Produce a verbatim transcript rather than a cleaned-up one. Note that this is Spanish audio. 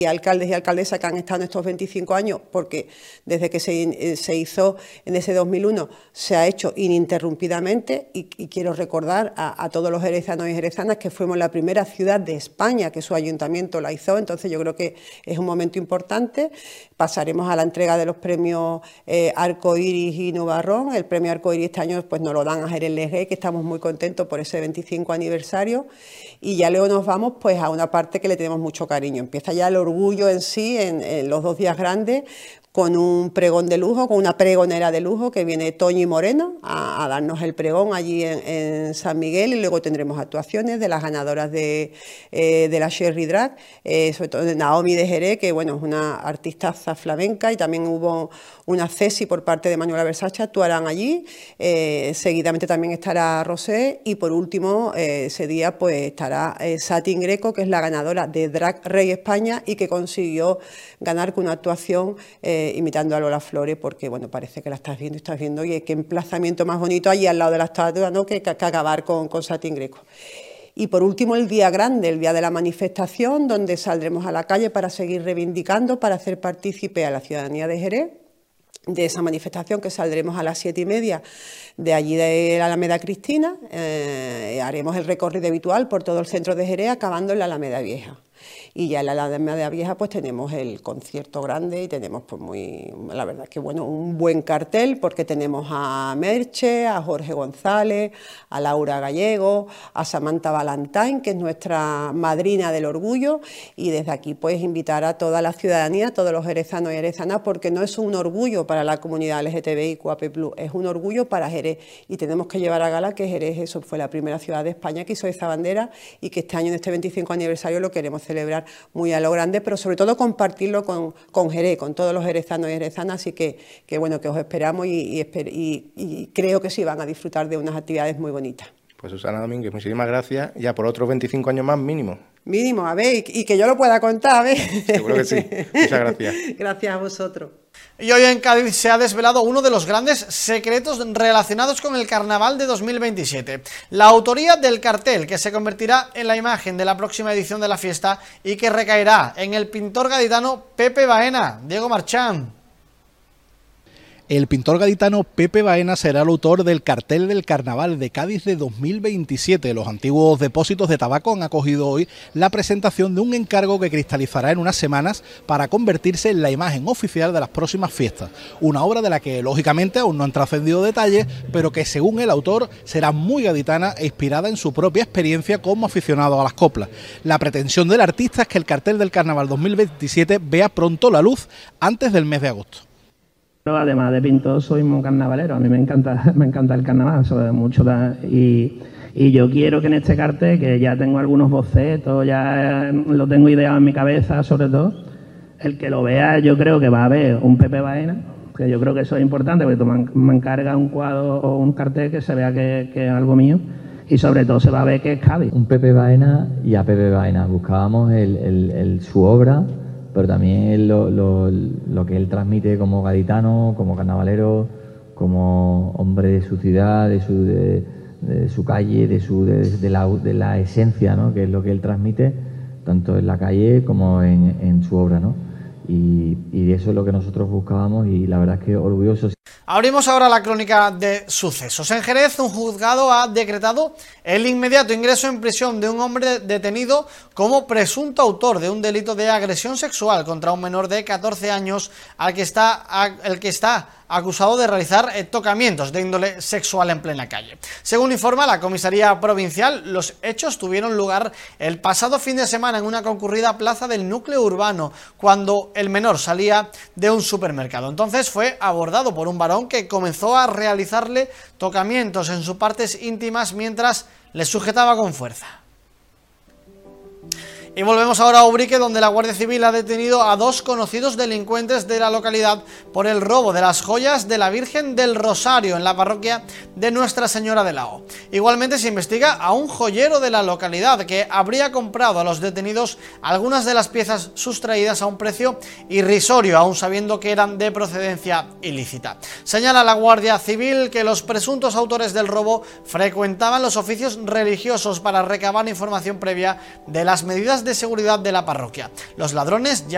y alcaldes y alcaldesas que han estado en estos veinticinco años, porque desde que se, se hizo en ese dos mil uno se ha hecho ininterrumpidamente, y, y quiero recordar a, a todos los jerezanos y jerezanas que fuimos la primera ciudad de España que su ayuntamiento la hizo. Entonces yo creo que es un momento importante. Pasaremos a la entrega de los premios eh, Arcoiris y Nubarrón. El premio Arcoiris este año pues nos lo dan a Jerez Legué, que estamos muy contentos por ese veinticinco aniversario, y ya luego nos vamos pues a una parte que le tenemos mucho cariño. Empieza ya el orgullo en sí, en, en los dos días grandes, con un pregón de lujo, con una pregonera de lujo que viene Toñi Moreno a, a darnos el pregón allí en, en San Miguel, y luego tendremos actuaciones de las ganadoras de, eh, de la Sherry Drag, eh, sobre todo de Naomi de Jerez, que bueno, es una artistaza flamenca, y también hubo una cesi por parte de Manuela Versace, actuarán allí, eh, seguidamente también estará Rosé, y por último eh, ese día pues estará eh, Satin Greco, que es la ganadora de Drag Rey España y que consiguió ganar con una actuación eh, imitando a Lola Flores, porque bueno, parece que la estás viendo y estás viendo, y qué emplazamiento más bonito allí al lado de la estatua, ¿no?, que, que, que acabar con, con Satin Greco. Y por último el día grande, el día de la manifestación, donde saldremos a la calle para seguir reivindicando, para hacer partícipe a la ciudadanía de Jerez de esa manifestación, que saldremos a las siete y media de allí de la Alameda Cristina. Eh, haremos el recorrido habitual por todo el centro de Jerez, acabando en la Alameda Vieja. Y ya en la Alameda Vieja pues tenemos el concierto grande, y tenemos pues muy, la verdad que bueno, un buen cartel, porque tenemos a Merche, a Jorge González, a Laura Gallego, a Samantha Valentine, que es nuestra madrina del orgullo, y desde aquí pues invitar a toda la ciudadanía, a todos los jerezanos y jerezanas, porque no es un orgullo para la comunidad L G T B I Q A P plus, es un orgullo para Jerez, y tenemos que llevar a gala que Jerez eso fue la primera ciudad de España que hizo esa bandera, y que este año en este veinticinco aniversario lo queremos celebrar muy a lo grande, pero sobre todo compartirlo con, con Jerez, con todos los jerezanos y jerezanas, así que, que bueno, que os esperamos, y, y, esper y, y creo que sí van a disfrutar de unas actividades muy bonitas. Pues Susana Domínguez, muchísimas gracias, ya por otros veinticinco años más mínimo. Mínimo, a ver, y, y que yo lo pueda contar, a ver. Seguro que sí, muchas gracias. Gracias a vosotros. Y hoy en Cádiz se ha desvelado uno de los grandes secretos relacionados con el Carnaval de dos mil veintisiete. La autoría del cartel que se convertirá en la imagen de la próxima edición de la fiesta y que recaerá en el pintor gaditano Pepe Baena. Diego Marchán. El pintor gaditano Pepe Baena será el autor del cartel del Carnaval de Cádiz de dos mil veintisiete. Los antiguos depósitos de tabaco han acogido hoy la presentación de un encargo que cristalizará en unas semanas para convertirse en la imagen oficial de las próximas fiestas. Una obra de la que lógicamente aún no han trascendido detalles, pero que según el autor será muy gaditana e inspirada en su propia experiencia como aficionado a las coplas. La pretensión del artista es que el cartel del Carnaval dos mil veintisiete vea pronto la luz antes del mes de agosto. Además de pintor, soy muy carnavalero. A mí me encanta, me encanta el carnaval, sobre mucho. Y, y yo quiero que en este cartel, que ya tengo algunos bocetos, ya lo tengo ideado en mi cabeza, sobre todo, el que lo vea, yo creo que va a ver un Pepe Baena, que yo creo que eso es importante, porque tú me encargas un cuadro o un cartel que se vea que, que es algo mío, y sobre todo se va a ver que es Cádiz. Un Pepe Baena y a Pepe Baena. Buscábamos el, el, el, su obra, pero también lo, lo, lo que él transmite como gaditano, como carnavalero, como hombre de su ciudad, de su, de, de su calle, de, su, de, de, la, de la esencia, ¿no?, que es lo que él transmite, tanto en la calle como en, en su obra, ¿no? Y, y eso es lo que nosotros buscábamos, y la verdad es que orgullosos. Abrimos ahora la crónica de sucesos. En Jerez, un juzgado ha decretado el inmediato ingreso en prisión de un hombre detenido como presunto autor de un delito de agresión sexual contra un menor de catorce años al que está, el que está acusado de realizar tocamientos de índole sexual en plena calle. Según informa la comisaría provincial, los hechos tuvieron lugar el pasado fin de semana en una concurrida plaza del núcleo urbano, cuando el menor salía de un supermercado. Entonces fue abordado por un varón que comenzó a realizarle tocamientos en sus partes íntimas mientras le sujetaba con fuerza. Y volvemos ahora a Ubrique, donde la Guardia Civil ha detenido a dos conocidos delincuentes de la localidad por el robo de las joyas de la Virgen del Rosario en la parroquia de Nuestra Señora de la O. Igualmente se investiga a un joyero de la localidad que habría comprado a los detenidos algunas de las piezas sustraídas a un precio irrisorio, aun sabiendo que eran de procedencia ilícita. Señala la Guardia Civil que los presuntos autores del robo frecuentaban los oficios religiosos para recabar información previa de las medidas de seguridad de la parroquia. Los ladrones ya